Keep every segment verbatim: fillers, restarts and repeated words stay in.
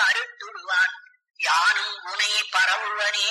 அருட்டுருவான் யானும் உனை பரவுவனே.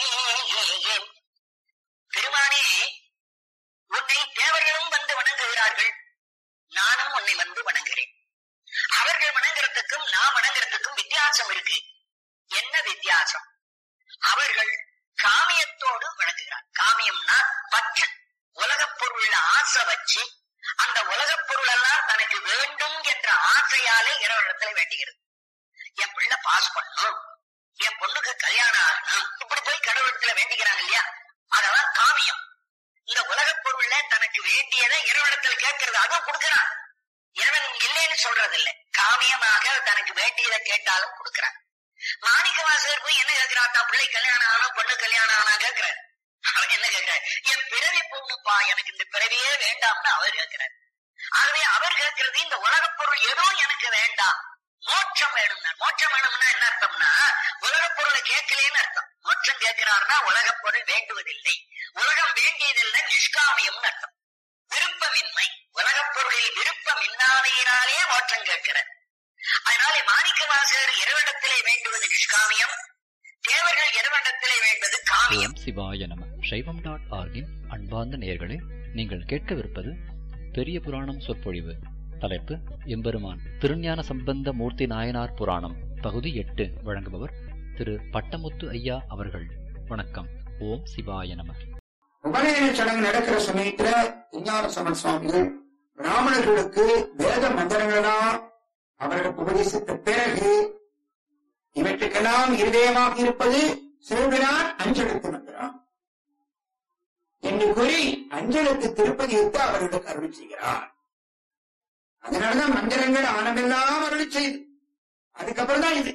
பெருமானே, உன்னை தேவர்களும் வந்து வணங்குகிறார்கள், நானும் உன்னை வந்து வணங்குகிறேன். அவர்கள் வணங்குறதுக்கும் நான் வணங்குறதுக்கும் வித்தியாசம் இருக்கு. என்ன வித்தியாசம்? அவர்கள் காமியத்தோடு வணங்குகிறார். காமியம்னா பற்று, உலகப் பொருள் ஆசை வச்சு அந்த உலகப் பொருள் எல்லாம் தனக்கு வேண்டும் என்ற ஆசையாலே இறைவனிடத்துல வேண்டுகிறது. என் பிள்ளை பாஸ் பண்ணும், என் பொண்ணுக்கு கல்யாணம் ஆகணும், இப்படி போய் கடவுளத்துல வேண்டிக்கிறாங்க இல்லையா, அதெல்லாம் காமியம். இந்த உலகப் பொருள்ல தனக்கு வேண்டியதை இறைவனிடத்துல கேட்கறது, அதுவும் கொடுக்கிறான். இறைவன் இல்லைன்னு சொல்றது இல்லை, காமியமாக தனக்கு வேண்டியதை கேட்டாலும் கொடுக்கிறான். மாணிக்க வாசகர் போய் என்ன கேட்கிறார்? தான் பிள்ளை கல்யாணம் ஆனும் பொண்ணு கல்யாணம் ஆனா கேட்கிறார். அவர் என்ன கேட்கிறார்? என் பிறவி பொண்ணுப்பா, எனக்கு இந்த பிறவியே வேண்டாம்னு அவர் கேட்கிறார். ஆகவே அவர் கேட்கிறது இந்த உலகப் பொருள் ஏதோ எனக்கு வேண்டாம், மோட்சம் வேணும்னா. மோட்சம் வேணும்னா என்ன அர்த்தம்னா, உலகப் பொருளை கேட்கலேன்னு அர்த்தம். மோட்சம் கேட்கிறார்னா உலகப் பொருள் வேண்டுவதில்லை, உலகம் வேண்டியதில்லை, நிஷ்காமியம்னு அர்த்தம். விருப்பமின்மை, உலகப் பொருளில் விருப்பம் இல்லாமையினாலே மோட்சம் கேட்கிறார். அதனாலே மாணிக்க வாசகர் இறைவனிடத்திலே வேண்டுவது நிஷ்காமியம், தேவர்கள் இறைவனிடத்திலே வேண்டுவது காமியம். சிவாய நம. சைவம் டாட் ஆர்கின் அன்பார்ந்த நேயர்களே, நீங்கள் கேட்கவிருப்பது பெரிய புராணம் சொற்பொழிவு. தலைப்பு எம்பெருமான் திருஞான சம்பந்த மூர்த்தி நாயனார் புராணம், பகுதி எட்டு. வழங்குபவர் திரு பட்டமுத்து ஐயா அவர்கள். வணக்கம். ஓம் சிவாய நம. உபநயன சடங்கு நடக்கிற சமயத்துல விஞ்ஞான சம்பந்த சுவாமிகள் பிராமணர்களுக்கு வேத மந்திரங்களெல்லாம் அவர்களுக்கு உபதேசித்த பிறகு இவற்றுக்கெல்லாம் இருதயமாக இருப்பது சிறுபிரான் அஞ்சலுக்கு மந்திரம் என்று கூறி அஞ்சலுக்கு திருப்பதி வைத்து அவர்களுக்கு அருள் செய்கிறார். அதனாலதான் மந்திரங்கள் ஆனமெல்லாம் அருள் செய்து, அதுக்கப்புறம் தான் இது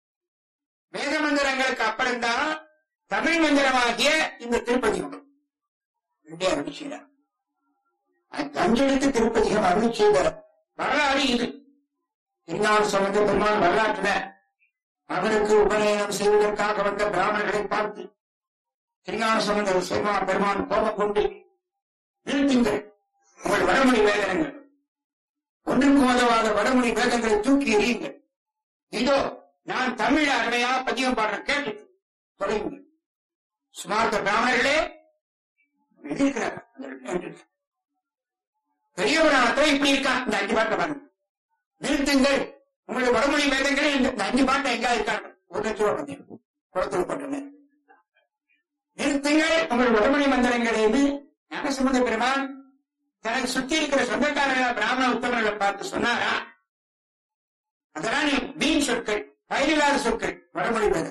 வேத மந்திரங்களுக்கு அப்புறம் தான் தமிழ் மந்திரமாகிய இந்த திருப்பதி அருள் செய்தார். அஞ்சலுக்கு திருப்பதிகம் அருள் செய்த வரலாறு இது. திருஞான சம்பந்த பெருமான் வரலாற்றுல அவருக்கு உபநயனம் செய்வதற்காக வந்த பிராமணர்களை பார்த்து திருஞான சம்பந்த சிவா பெருமான் கோபம் கொண்டு, நிறுத்துங்கள் உங்கள் வடமொழி வேதங்கள், ஒன்றுக்கு உதவாத வடமொழி வேதங்களை தூக்கி எறியுங்கள், இதோ நான் தமிழ அருமையா பதியம் பாடுற கேட்டு தொடங்குங்கள். சுமார்த்த பிராமணர்களே எழுதியிருக்கிறார். பெரிய புராணத்துல இப்படி இருக்கான். இந்த அஞ்சு பாட்டை பாருங்க. நிறுத்துங்கள் உங்களுடைய வடமொழி வேதங்களே இந்த அஞ்சு பாட்டை எங்கா இருக்காங்க. ஒரு லட்சம் ரூபாய் பத்தியம் குளத்தில் போட்டு நிறுத்துங்கள் உங்களுடைய வடமொழி மந்திரங்களேன்னு ஞானசம்பந்த பெருமான் தனக்கு சுற்றி இருக்கிற சொந்தக்காரர்கள பிராமண உத்தமர்களை பார்த்து சொன்னாரா? அதெல்லாம் நீ வீண் சொற்கள், பயிரில்லாத சொற்கள், வடமொழி வேதங்கள்.